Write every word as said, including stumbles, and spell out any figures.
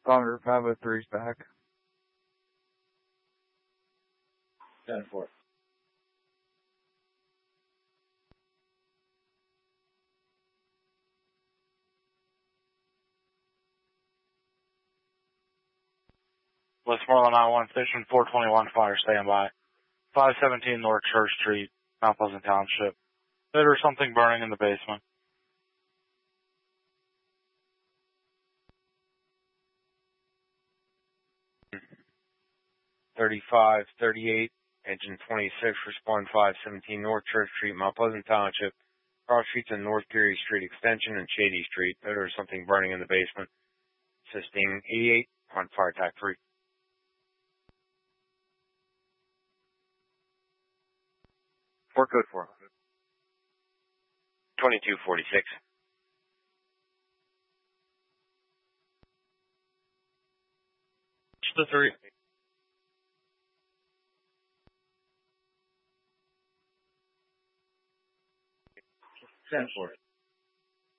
Thunder five oh three's back. ten four. Westmoreland nine one Station four twenty-one Fire standby. five seventeen North Church Street, Mount Pleasant Township. There's something burning in the basement. thirty-five thirty-eight, engine twenty-six, respond five seventeen North Church Street, Mount Pleasant Township. Cross streets on North Geary Street Extension and Shady Street. There's something burning in the basement. Assisting eighty-eight on fire attack three. Port code four. twenty-two forty-six. The three. ten four.